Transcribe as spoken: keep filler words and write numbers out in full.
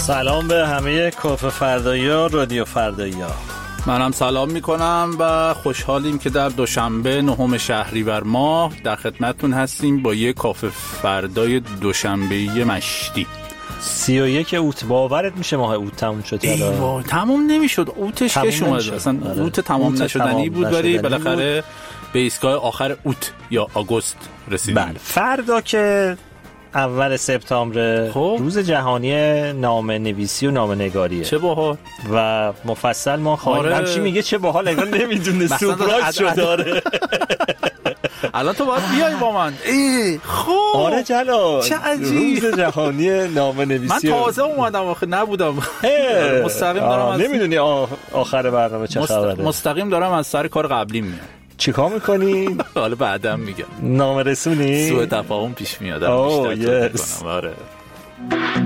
سلام به همه کافه فردایی ها، رادیو فردایی ها. منم سلام میکنم و خوشحالیم که در دوشنبه نهم شهریور ماه در خدمتتون هستیم با یک کافه فردای دوشنبه‌ای مشتی. سی و یک اوت. باورت میشه ماه اوت تموم شد؟ ایوا تموم نمیشد. اوتش که شما اصلا آره. اوت تمام نشدنی بود، ولی بالاخره به ایستگاه آخر اوت یا آگوست رسیدیم. بله. فردا که اول سپتامبر روز جهانی نامه نویسی و نامه نگاریه. چه باحال. و مفصل ما خواهیم آره. همچی میگه چه باحال، انگار نمیدونه سورپرایز شده. آره الان تو باید بیای با من. ای خب آره جلال، چه عجیب. روز جهانی نامه نویسی. من تازه اومدم آخه نبودم. مستقیم دارم از نمیدونی آخر برنامه چه خبره. مستقیم دارم از سر کار قبلی میام. چیکار میکنی؟ حالا بعدم میگم. نامه رسونی؟ سوء تفاهم پیش میاد. اوه یس. آره.